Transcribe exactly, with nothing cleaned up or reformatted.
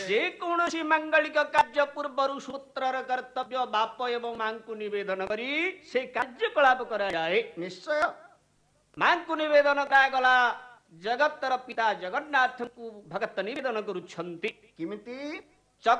जे कौनसी मांगलिक कार्य पूर्व सूत्रर कर्तव्य बाप एवं मां को निवेदन करी से कार्यकलाप करा जाए। निश्चय मां को निवेदन करागला जगतर पिता जगन्नाथ को भगत निवेदन करुछंती किमिति